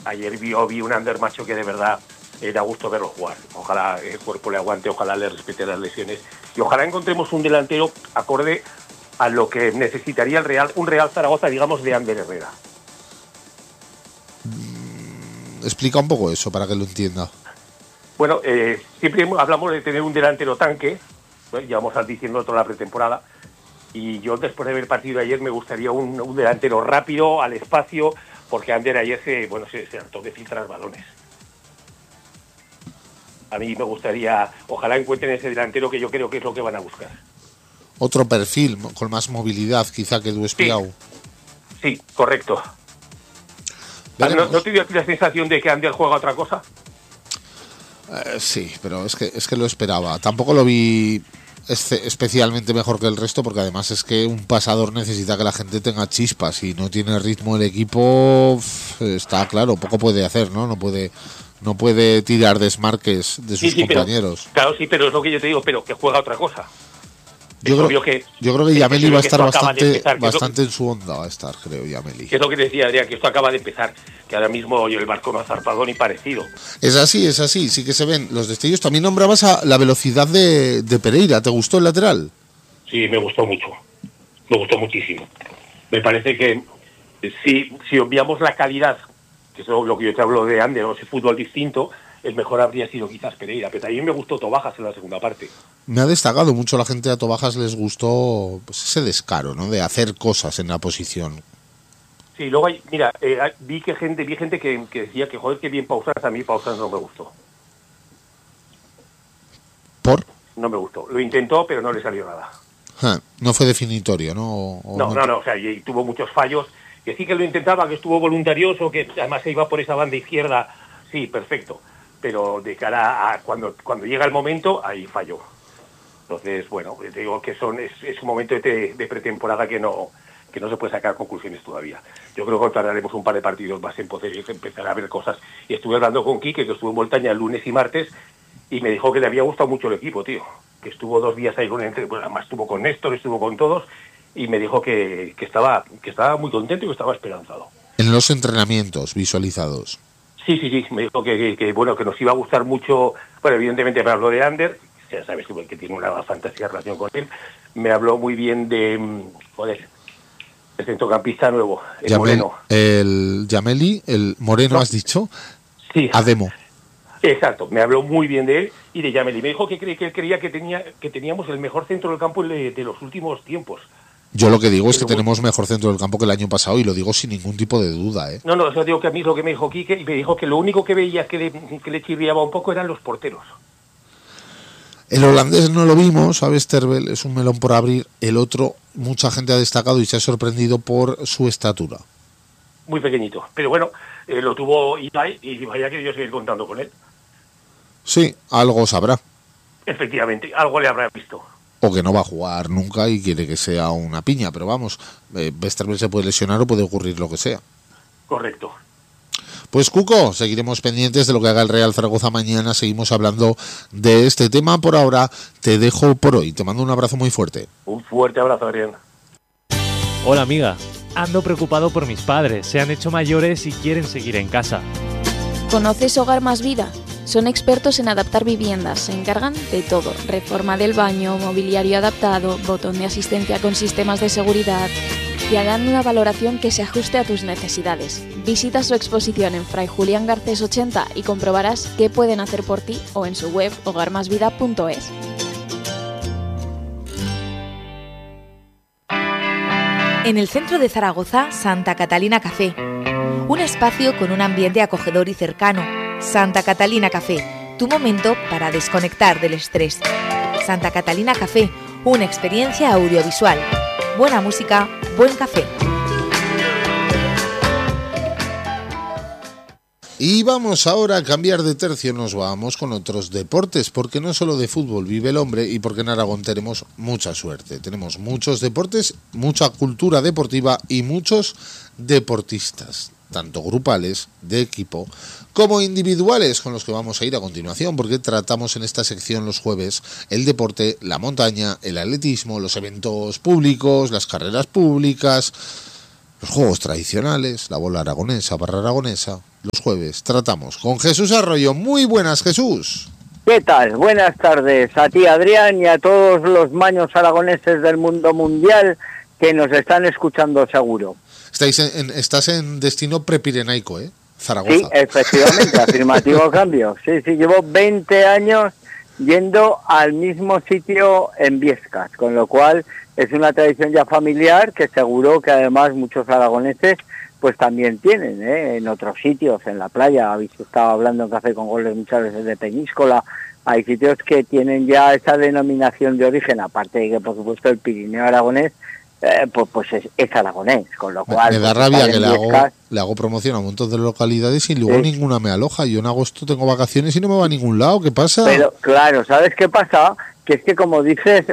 ayer vi un Ander macho que de verdad da gusto verlo jugar. Ojalá el cuerpo le aguante, ojalá le respete las lesiones y ojalá encontremos un delantero acorde a lo que necesitaría un Real Zaragoza, digamos, de Ander Herrera. Explica un poco eso para que lo entienda. Bueno, siempre hablamos de tener un delantero tanque, ¿no? Llevamos diciendo toda la pretemporada, y yo después de ver el partido de ayer me gustaría un delantero rápido, al espacio, porque Ander ayer se hartó de filtrar balones. A mí me gustaría, ojalá encuentren ese delantero que yo creo que es lo que van a buscar. Otro perfil, con más movilidad quizá que Du Espiau. Sí, correcto. ¿No te dio la sensación de que Ander juega otra cosa? Sí, pero es que lo esperaba. Tampoco lo vi especialmente mejor que el resto, porque además es que un pasador necesita que la gente tenga chispas. Si no tiene ritmo el equipo, está claro, poco puede hacer, ¿no? No puede tirar desmarques de sus compañeros. Claro, sí, pero es lo que yo te digo, pero que juega otra cosa. Yo creo que Yameli va a estar bastante en su onda, va a estar, creo, Yameli. Que es lo que decía Adrián, que esto acaba de empezar, que ahora mismo el barco no ha zarpado ni parecido. Es así, sí que se ven los destellos. También nombrabas a la velocidad de Pereira, ¿te gustó el lateral? Sí, me gustó mucho, me gustó muchísimo. Me parece que si obviamos la calidad, que es lo que yo te hablo de Ander, o ese fútbol distinto, el mejor habría sido quizás Pereira, pero también me gustó Tobajas en la segunda parte. Me ha destacado mucho la gente, a Tobajas les gustó ese descaro, ¿no? De hacer cosas en la posición. Sí, luego vi gente que decía que joder, que bien Pausas, a mí Pausas no me gustó. ¿Por? No me gustó. Lo intentó, pero no le salió nada. No fue definitorio, ¿no? No, o sea, y tuvo muchos fallos. Que sí que lo intentaba, que estuvo voluntarioso, que además se iba por esa banda izquierda, sí, perfecto. Pero de cara a cuando llega el momento, ahí falló. Entonces, bueno, te digo que es un momento de pretemporada que no se puede sacar conclusiones todavía. Yo creo que tardaremos un par de partidos más en poder empezar a ver cosas. Y estuve hablando con Quique, que estuvo en Montaña el lunes y martes, y me dijo que le había gustado mucho el equipo, tío. Que estuvo 2 días ahí además estuvo con Néstor, estuvo con todos, y me dijo que estaba muy contento y que estaba esperanzado. En los entrenamientos visualizados. Sí, me dijo que nos iba a gustar mucho. Bueno, evidentemente me habló de Ander, ya sabes que tiene una fantástica relación con él. Me habló muy bien de, el centrocampista nuevo, Moreno. El Yameli, el Moreno, ¿no? ¿Has dicho? Sí. Ademo. Exacto, me habló muy bien de él y de Yameli. Me dijo que él creía que teníamos el mejor centro del campo de los últimos tiempos. Yo lo que digo es que tenemos mejor centro del campo que el año pasado y lo digo sin ningún tipo de duda, ¿eh? No, eso digo que a mí es lo que me dijo Quique y me dijo que lo único que veía que le chirriaba un poco eran los porteros. El holandés no lo vimos, ¿sabes? Terbel es un melón por abrir. El otro, mucha gente ha destacado y se ha sorprendido por su estatura. Muy pequeñito, pero bueno, lo tuvo Ibai y vaya que yo seguir contando con él. Sí, algo sabrá. Efectivamente, algo le habrá visto. O que no va a jugar nunca y quiere que sea una piña, pero vamos, Westerveld se puede lesionar o puede ocurrir lo que sea. Correcto. Pues Cuco, seguiremos pendientes de lo que haga el Real Zaragoza mañana, seguimos hablando de este tema. Por ahora te dejo por hoy, te mando un abrazo muy fuerte. Un fuerte abrazo, Adrián. Hola amiga, ando preocupado por mis padres, se han hecho mayores y quieren seguir en casa. ¿Conoces Hogar Más Vida? Son expertos en adaptar viviendas, se encargan de todo, reforma del baño, mobiliario adaptado, botón de asistencia con sistemas de seguridad. Te harán una valoración que se ajuste a tus necesidades. Visita su exposición en Fray Julián Garcés 80 y comprobarás qué pueden hacer por ti o en su web hogarmasvida.es. En el centro de Zaragoza, Santa Catalina Café. Un espacio con un ambiente acogedor y cercano. Santa Catalina Café, tu momento para desconectar del estrés. Santa Catalina Café, una experiencia audiovisual. Buena música, buen café. Y vamos ahora a cambiar de tercio, nos vamos con otros deportes, porque no solo de fútbol vive el hombre y porque en Aragón tenemos mucha suerte. Tenemos muchos deportes, mucha cultura deportiva y muchos deportistas, tanto grupales, de equipo, como individuales, con los que vamos a ir a continuación, porque tratamos en esta sección los jueves el deporte, la montaña, el atletismo, los eventos públicos, las carreras públicas. los juegos tradicionales, la bola aragonesa, barra aragonesa. Los jueves tratamos con Jesús Arroyo. Muy buenas, Jesús. ¿Qué tal? Buenas tardes a ti, Adrián, y a todos los maños aragoneses del mundo mundial que nos están escuchando seguro. Estás en destino prepirenaico, ¿eh? Zaragoza. Sí, efectivamente, afirmativo cambio. Sí, llevo 20 años yendo al mismo sitio en Biescas, con lo cual es una tradición ya familiar que seguro que además muchos aragoneses pues también tienen, en otros sitios, en la playa. Habéis estado hablando en Café con Goles muchas veces de Peñíscola. Hay sitios que tienen ya esa denominación de origen, aparte de que por supuesto el Pirineo aragonés pues es aragonés, con lo cual... Me da rabia que le hago promoción a un montón de localidades y luego ninguna me aloja. Yo en agosto tengo vacaciones y no me va a ningún lado. ¿Qué pasa? Pero claro, ¿sabes qué pasa? Que es que como dices,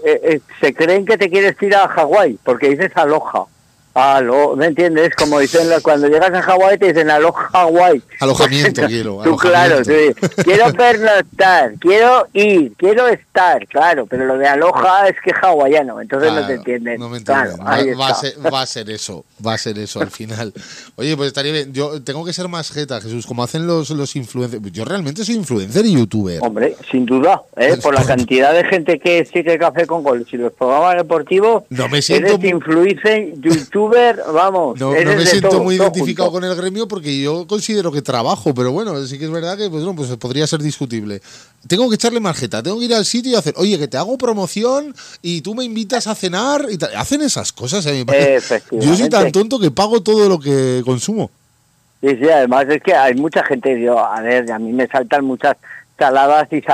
se creen que te quieres ir a Hawái, porque dices aloja. ¿Me entiendes? Como dicen cuando llegas a Hawái te dicen aloha Hawái. Alojamiento quiero. Tú claro, sí. Quiero pernoctar, quiero ir, quiero estar, claro, pero lo de aloha es que es hawaiano, entonces claro, no te entienden. No me entienden. Claro, va a ser eso al final. Oye, pues estaría bien. Yo tengo que ser más jeta, Jesús, como hacen los influencers. Yo realmente soy influencer y youtuber. Hombre, sin duda, por la cantidad de gente que sigue Café con Goles y los programas deportivos, no me siento eres influencer, youtuber, vamos. No me siento muy identificado con el gremio porque yo considero que trabajo, pero bueno, sí que es verdad que pues podría ser discutible. Tengo que echarle más jeta, tengo que ir al sitio y hacer, oye, que te hago promoción y tú me invitas a cenar y hacen esas cosas. Yo soy tan tonto que pago todo lo que consumo. Sí, además es que hay mucha gente, a mí me saltan muchas saladas y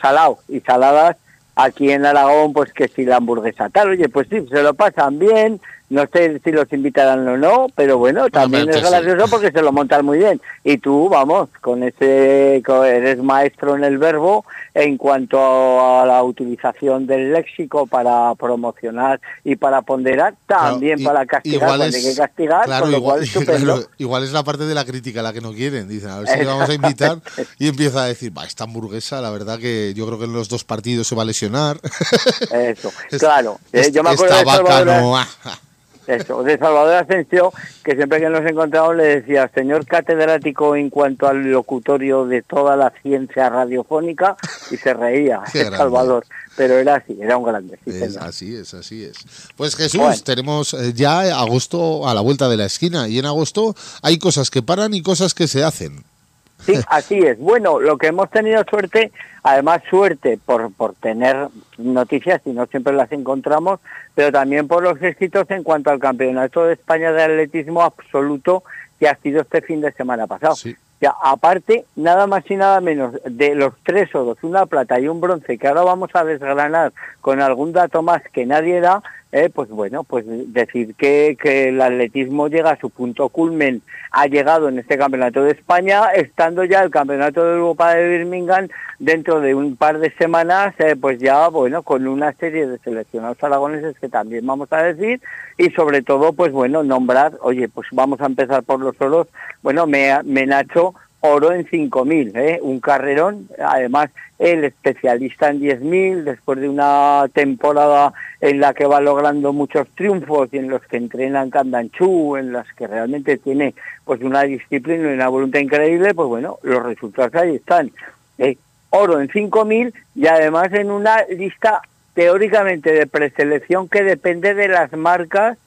saladas aquí en Aragón, pues que si la hamburguesa tal, oye, pues sí, se lo pasan bien, no sé si los invitarán o no, pero bueno, también es gracioso porque se lo montan muy bien. Y tú, vamos, eres maestro en el verbo en cuanto a la utilización del léxico para promocionar y para ponderar, también para castigar cuando hay que castigar, claro, con lo cual estupendo. Igual es la parte de la crítica la que no quieren, dicen, a ver si le vamos a invitar y empieza a decir, esta hamburguesa, la verdad que yo creo que en los 2 partidos se va a lesionar. Eso, claro. Yo me acuerdo de Salvador Asensio, que siempre que nos encontramos le decía, señor catedrático en cuanto al locutorio de toda la ciencia radiofónica, y se reía, Salvador. Pero era así, era un grande. Sí, así es. Pues Jesús, tenemos ya agosto a la vuelta de la esquina, y en agosto hay cosas que paran y cosas que se hacen. Sí, así es. Bueno, lo que hemos tenido suerte, además suerte por tener noticias y no siempre las encontramos, pero también por los éxitos en cuanto al Campeonato de España de Atletismo Absoluto que ha sido este fin de semana pasado. Sí. Ya, aparte, nada más y nada menos de los 3 oros, una plata y un bronce, que ahora vamos a desgranar con algún dato más que nadie da, pues bueno, pues decir que el atletismo llega a su punto culmen, ha llegado en este Campeonato de España, estando ya el Campeonato de Europa de Birmingham dentro de un par de semanas, pues ya, bueno, con una serie de seleccionados aragoneses que también vamos a decir, y sobre todo, pues bueno, nombrar, oye, pues vamos a empezar por los oros, bueno, Menacho, oro en 5.000, un carrerón, además el especialista en 10.000, después de una temporada en la que va logrando muchos triunfos y en los que entrena en Candanchú, en las que realmente tiene pues una disciplina y una voluntad increíble, pues bueno, los resultados ahí están. Oro en 5.000 y además en una lista teóricamente de preselección que depende de las marcas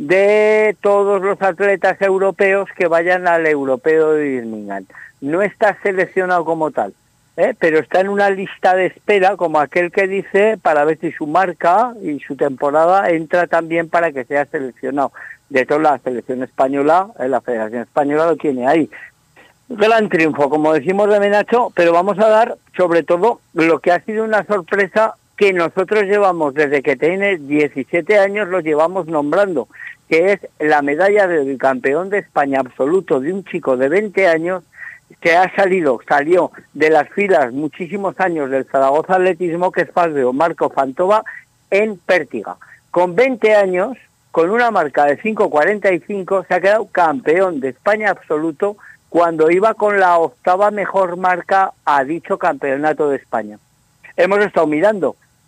de todos los atletas europeos que vayan al europeo de Birmingham. No está seleccionado como tal, pero está en una lista de espera como aquel que dice para ver si su marca y su temporada entra también para que sea seleccionado. De hecho, la selección española, la Federación Española lo tiene ahí. Gran triunfo, como decimos, de Menacho, pero vamos a dar sobre todo lo que ha sido una sorpresa que nosotros llevamos desde que tiene 17 años, lo llevamos nombrando, que es la medalla del campeón de España absoluto de un chico de 20 años que salió de las filas muchísimos años del Zaragoza Atletismo, que es Fabio Marco Fantova, en Pértiga. Con 20 años, con una marca de 5.45, se ha quedado campeón de España absoluto cuando iba con la 8ª mejor marca a dicho campeonato de España. Hemos estado mirando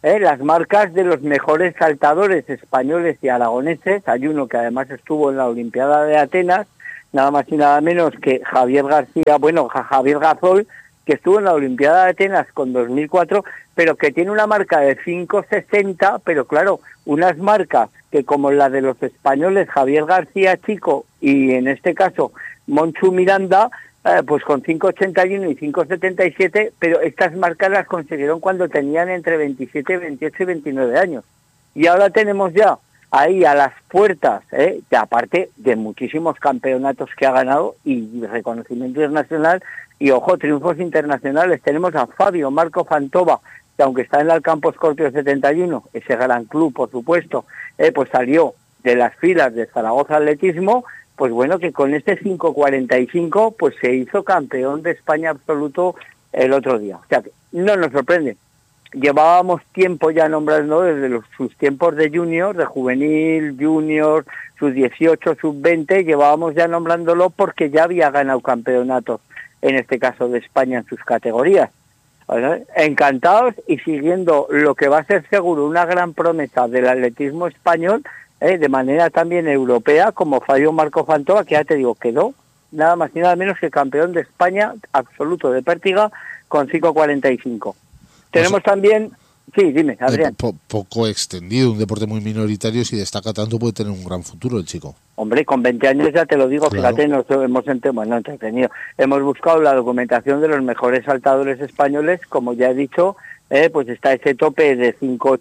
las marcas de los mejores saltadores españoles y aragoneses. Hay uno que además estuvo en la Olimpiada de Atenas, nada más y nada menos que Javier Gasol, que estuvo en la Olimpiada de Atenas con 2004, pero que tiene una marca de 5.60, pero claro, unas marcas que como la de los españoles Javier García Chico y en este caso Monchu Miranda, pues con 5.81 y 5.77, pero estas marcas las consiguieron cuando tenían entre 27, 28 y 29 años. Y ahora tenemos ya ahí a las puertas, que aparte de muchísimos campeonatos que ha ganado y reconocimiento internacional, y ojo, triunfos internacionales, tenemos a Fabio Marco Fantova, que aunque está en el Campo Scorpio 71, ese gran club, por supuesto, pues salió de las filas de Zaragoza Atletismo, pues bueno, que con este 5.45 pues se hizo campeón de España absoluto el otro día. O sea, que no nos sorprende. Llevábamos tiempo ya nombrando desde sus tiempos de junior, de juvenil, junior, sus 18, sub 20, llevábamos ya nombrándolo porque ya había ganado campeonatos, en este caso de España, en sus categorías. Bueno, encantados y siguiendo lo que va a ser seguro una gran promesa del atletismo español, de manera también europea, como Fabio Marco Fantova, que ya te digo, quedó nada más y nada menos que campeón de España absoluto de pértiga con 5.45. Tenemos también... Sí, dime, Adrián. Poco extendido, un deporte muy minoritario, si destaca tanto puede tener un gran futuro el chico. Hombre, con 20 años ya te lo digo, claro. Fíjate, nos hemos entretenido. Hemos buscado la documentación de los mejores saltadores españoles, como ya he dicho, pues está ese tope de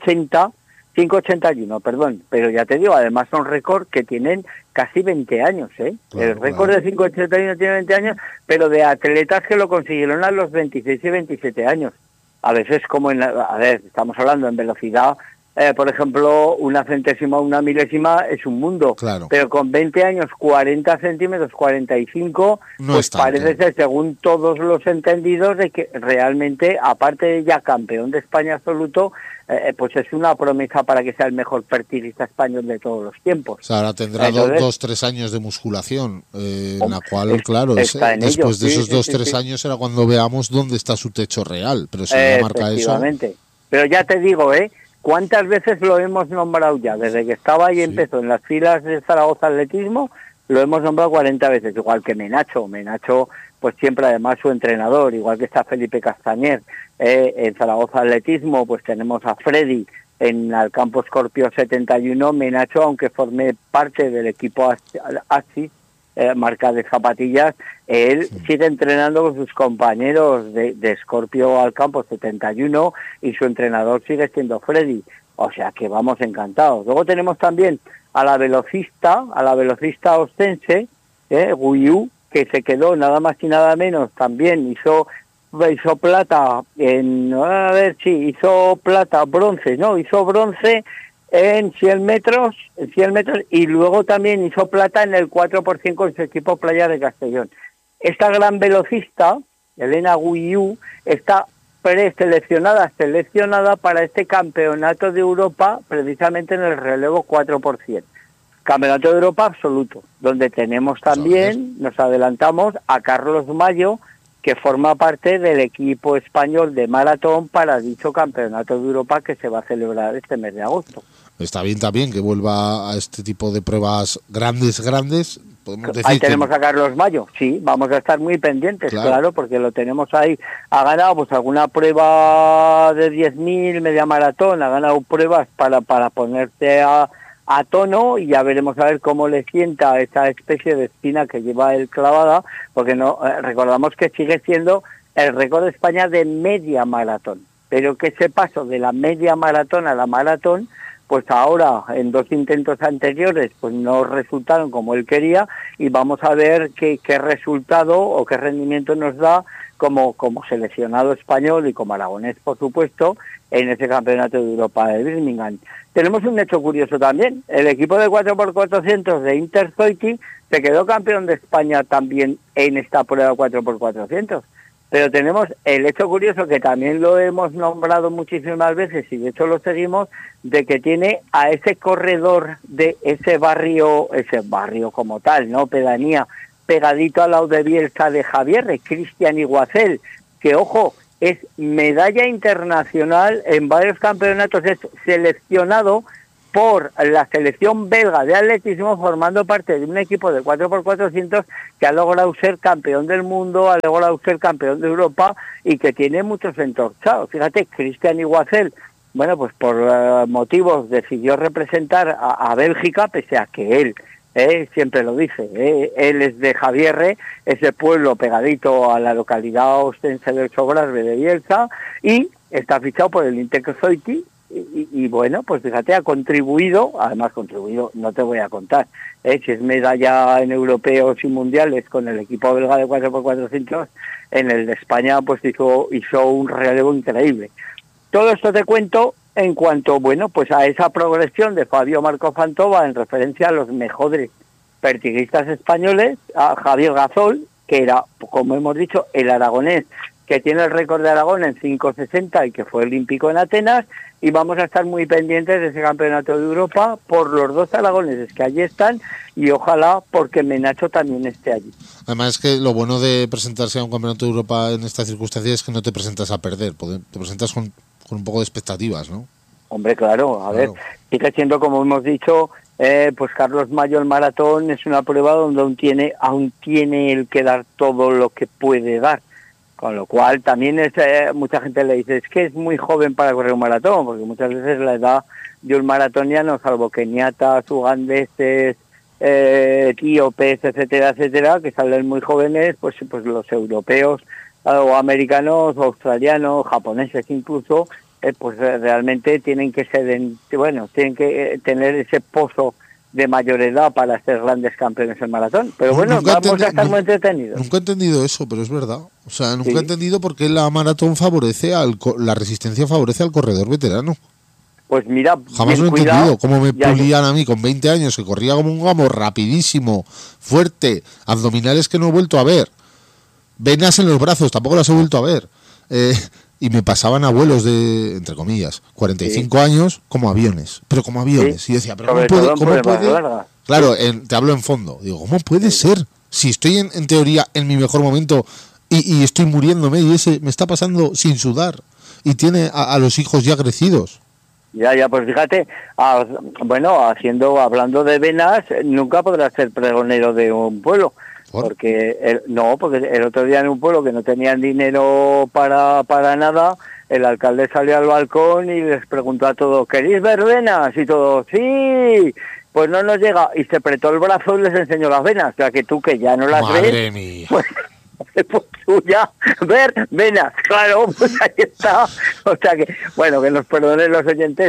5.81, perdón, pero ya te digo, además son récords que tienen casi 20 años, Claro, el récord de 5.81 tiene 20 años, pero de atletas que lo consiguieron a los 26 y 27 años. A veces como estamos hablando en velocidad, por ejemplo, una centésima o una milésima es un mundo, claro. Pero con 20 años, 40 centímetros, 45, no pues parece ser, según todos los entendidos, de que realmente, aparte de ya campeón de España absoluto, pues es una promesa para que sea el mejor pertiguista español de todos los tiempos. O sea, ahora tendrá 2-3 años de musculación, en la cual, claro, después de esos 2-3 años será cuando veamos dónde está su techo real, pero si ya marca eso... Pero ya te digo, ¿cuántas veces lo hemos nombrado ya? Desde que estaba ahí empezó en las filas de Zaragoza Atletismo, lo hemos nombrado 40 veces, igual que Menacho, pues siempre además su entrenador, igual que está Felipe Castañer, en Zaragoza Atletismo, pues tenemos a Freddy en el Campo Scorpio 71, Menacho, aunque formé parte del equipo ASI, marca de zapatillas, él sigue entrenando con sus compañeros de Scorpio al Campo 71 y su entrenador sigue siendo Freddy, o sea que vamos encantados. Luego tenemos también a la velocista ostense, Guiu, que se quedó nada más y nada menos, también hizo plata hizo bronce en 100 metros y luego también hizo plata en el 4% con su equipo Playa de Castellón. Esta gran velocista, Elena Guiu, está seleccionada para este campeonato de Europa, precisamente en el relevo 4%. Campeonato de Europa absoluto, donde tenemos también, nos adelantamos, a Carlos Mayo, que forma parte del equipo español de maratón para dicho Campeonato de Europa que se va a celebrar este mes de agosto. Está bien también que vuelva a este tipo de pruebas grandes. Podemos decir ahí tenemos a Carlos Mayo, sí, vamos a estar muy pendientes, claro, porque lo tenemos ahí. Ha ganado pues alguna prueba de 10.000, media maratón, ha ganado pruebas para ponerse a tono y ya veremos a ver cómo le sienta esa especie de espina que lleva él clavada, porque no recordamos que sigue siendo el récord de España de media maratón, pero que ese paso de la media maratón a la maratón, pues ahora en 2 intentos anteriores pues no resultaron como él quería y vamos a ver qué resultado o qué rendimiento nos da como seleccionado español y como aragonés, por supuesto, en ese Campeonato de Europa de Birmingham. Tenemos un hecho curioso también. El equipo de 4x400 de Interzoiqui se quedó campeón de España también en esta prueba 4x400. Pero tenemos el hecho curioso, que también lo hemos nombrado muchísimas veces y de hecho lo seguimos, de que tiene a ese corredor de ese barrio como tal, ¿no? Pedanía, pegadito al lado de Bielsa de Javier, Cristian Iguacel, que ojo, es medalla internacional en varios campeonatos, es seleccionado por la selección belga de atletismo, formando parte de un equipo de 4x400 que ha logrado ser campeón del mundo, ha logrado ser campeón de Europa y que tiene muchos entorchados. Fíjate, Cristian Iguacel, bueno, pues por motivos decidió representar a Bélgica, pese a que él siempre lo dice, él es de Javierre, ese pueblo pegadito a la localidad ostense del Sograsbe de Bielsa, y está fichado por el Interzoiti. Y bueno, pues fíjate, ha contribuido, no te voy a contar, si es medalla en europeos y mundiales con el equipo belga de 4x400, en el de España pues hizo un relevo increíble. Todo esto te cuento en cuanto, bueno, pues a esa progresión de Fabio Marco Fantova en referencia a los mejores pertiguistas españoles, a Javier Gasol, que era, como hemos dicho, el aragonés que tiene el récord de Aragón en 5.60 y que fue olímpico en Atenas, y vamos a estar muy pendientes de ese campeonato de Europa por los dos aragoneses que allí están, y ojalá porque Menacho también esté allí. Además es que lo bueno de presentarse a un campeonato de Europa en estas circunstancias es que no te presentas a perder, te presentas con un poco de expectativas, ¿no? Hombre, claro, a ver, sigue siendo, como hemos dicho, pues Carlos Mayo, el maratón es una prueba donde aún tiene el que dar todo lo que puede dar. Con lo cual también mucha gente le dice, es que es muy joven para correr un maratón, porque muchas veces la edad de un maratoniano, salvo keniatas, ugandeses, etíopes, etcétera, etcétera, que salen muy jóvenes, pues los europeos o americanos, o australianos, japoneses incluso, pues realmente tienen que tener ese pozo de mayor edad para ser grandes campeones en maratón. Pero bueno, vamos a estar muy entretenidos. Nunca he entendido eso, pero es verdad. O sea, nunca he entendido por qué la maratón la resistencia favorece al corredor veterano. Pues mira, jamás lo he entendido. Cómo me pulían a mí con 20 años, que corría como un gamo, rapidísimo, fuerte, abdominales que no he vuelto a ver, venas en los brazos, tampoco las he vuelto a ver. Y me pasaban abuelos de, entre comillas, 45 años como aviones, pero como aviones. Sí. Y decía, pero ¿cómo puede? Claro, te hablo en fondo. Digo, ¿cómo puede ser? Si estoy en teoría en mi mejor momento y estoy muriéndome y ese me está pasando sin sudar y tiene a los hijos ya crecidos. Ya, pues fíjate, hablando de venas, nunca podrás ser pregonero de un pueblo. Porque el otro día en un pueblo que no tenían dinero para nada, el alcalde salió al balcón y les preguntó a todos, ¿queréis ver venas? Y todos, sí, pues no nos llega. Y se apretó el brazo y les enseñó las venas. O sea, que tú que ya no las ves. Madre mía. Pues tú ya, ver venas, claro, pues ahí está. O sea que, bueno, que nos perdonen los oyentes,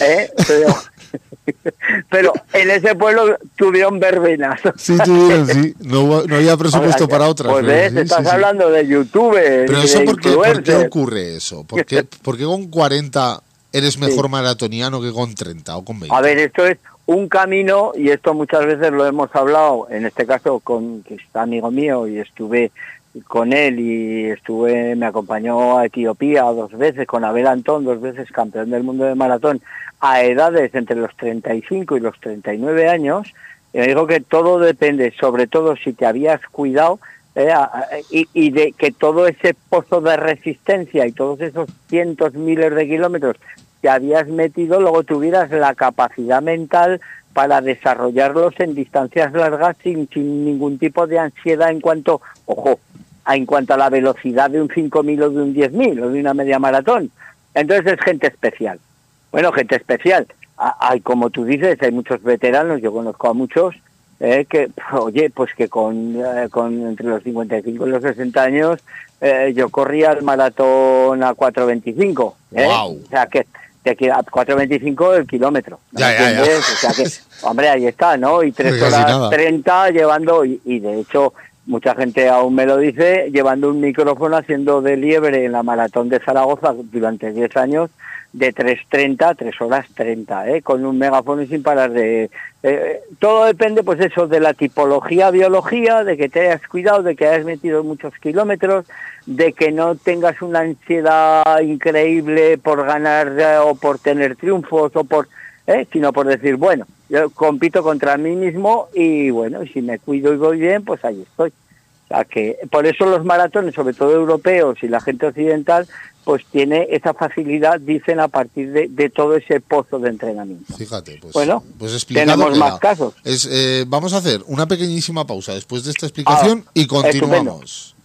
pero en ese pueblo tuvieron verbenas. Sí, tuvieron, sí. No había presupuesto para otras. Pues ves, sí, estás hablando de YouTube. Pero eso, ¿por qué ocurre eso? ¿Por qué con 40 eres mejor maratoniano que con 30 o con 20? A ver, esto es un camino, y esto muchas veces lo hemos hablado, en este caso que está amigo mío, y estuve con él me acompañó a Etiopía 2 veces, con Abel Antón, 2 veces campeón del mundo de maratón, a edades entre los 35 y los 39 años, y me dijo que todo depende, sobre todo si te habías cuidado, y de que todo ese pozo de resistencia y todos esos cientos, miles de kilómetros que habías metido, luego tuvieras la capacidad mental para desarrollarlos en distancias largas sin ningún tipo de ansiedad en cuanto a la velocidad de un 5.000 o de un 10.000 o de una media maratón. Entonces es gente especial. Bueno, gente especial. Hay, como tú dices, hay muchos veteranos, yo conozco a muchos, que con entre los 55 y los 60 años, yo corría el maratón a 4.25. Wow. O sea que a 4.25 el kilómetro. Ya. O sea que, hombre, ahí está, ¿no? Y 3 horas 30 llevando, y de hecho mucha gente aún me lo dice, llevando un micrófono haciendo de liebre en la maratón de Zaragoza durante 10 años, de 3:30 a 3 horas 30, con un megáfono y sin parar de... todo depende, pues eso, de la tipología, biología, de que te hayas cuidado, de que hayas metido muchos kilómetros, de que no tengas una ansiedad increíble por ganar o por tener triunfos, sino por decir, bueno, yo compito contra mí mismo y bueno, y si me cuido y voy bien, pues ahí estoy. O sea, que por eso los maratones, sobre todo europeos y la gente occidental, pues tiene esa facilidad, dicen, a partir de todo ese pozo de entrenamiento. Fíjate, pues, bueno, pues explicado tenemos más casos. Vamos a hacer una pequeñísima pausa después de esta explicación y continuamos. Estupendo.